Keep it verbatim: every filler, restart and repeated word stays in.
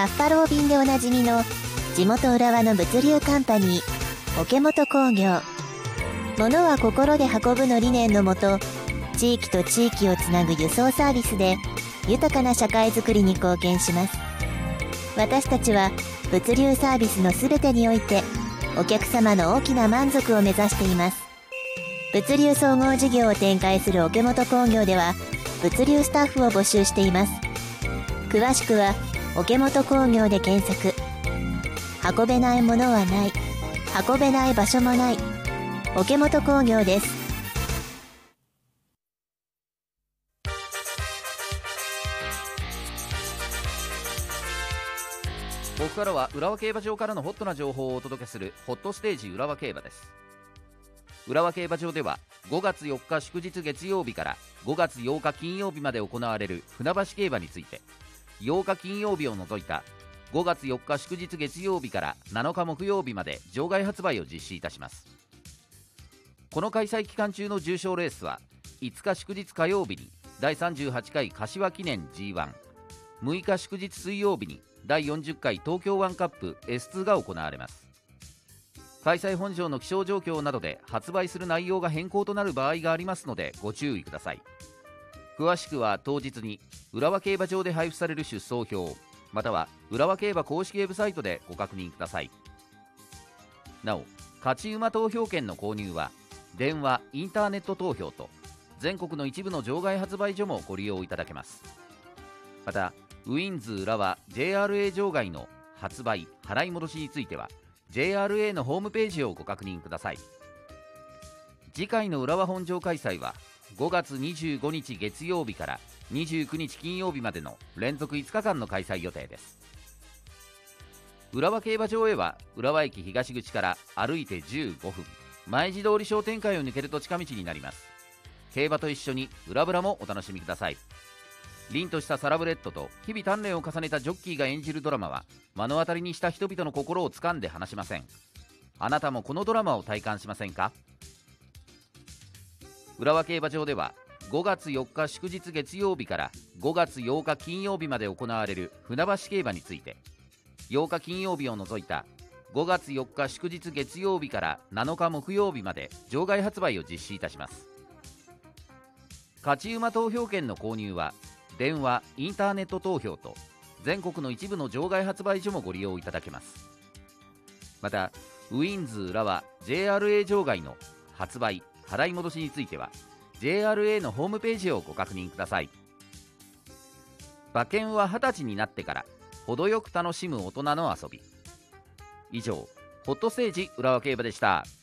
バッファロー便でおなじみの地元浦和の物流カンパニー桶本工業。物は心で運ぶの理念のもと、地域と地域をつなぐ輸送サービスで豊かな社会づくりに貢献します。私たちは物流サービスのすべてにおいてお客様の大きな満足を目指しています。物流総合事業を展開する桶本工業では物流スタッフを募集しています。詳しくは桶本工業で検索。運べないものはない、運べない場所もない、桶本工業です。 ここからは浦和競馬場からのホットな情報をお届けするホットステージ浦和競馬です。浦和競馬場ではごがつよっか祝日月曜日からごがつようか金曜日まで行われる船橋競馬について、ようか金曜日を除いたごがつよっか祝日月曜日からなのか木曜日まで場外発売を実施いたします。この開催期間中の重賞レースはいつか祝日火曜日にだいさんじゅうはちかい柏記念 ジーワン、 むいか祝日水曜日にだいよんじゅっかい東京ワンカップ エスツー が行われます。開催本場の気象状況などで発売する内容が変更となる場合がありますのでご注意ください。詳しくは当日に浦和競馬場で配布される出走表、または浦和競馬公式ウェブサイトでご確認ください。なお、勝ち馬投票券の購入は電話・インターネット投票と全国の一部の場外発売所もご利用いただけます。またウィンズ浦和 ジェイアールエー 場外の発売・払い戻しについては ジェイアールエー のホームページをご確認ください。次回の浦和本場開催はごがつにじゅうごにち月曜日からにじゅうくにち金曜日までの連続いつかかんの開催予定です。浦和競馬場へは浦和駅東口から歩いてじゅうごふん、前地通り商店会を抜けると近道になります。競馬と一緒に裏ブラもお楽しみください。凛としたサラブレッドと日々鍛錬を重ねたジョッキーが演じるドラマは目の当たりにした人々の心を掴んで離しません。あなたもこのドラマを体感しませんか？浦和競馬場ではごがつよっか祝日月曜日からごがつようか金曜日まで行われる船橋競馬について、ようか金曜日を除いたごがつよっか祝日月曜日からなのか木曜日まで場外発売を実施いたします。勝ち馬投票券の購入は電話・インターネット投票と全国の一部の場外発売所もご利用いただけます。またウィンズ浦和 ジェイアールエー 場外の発売・払い戻しについては ジェイアールエー のホームページをご確認ください。馬券ははたちになってから程よく楽しむ大人の遊び。以上、ホットステージ浦和競馬でした。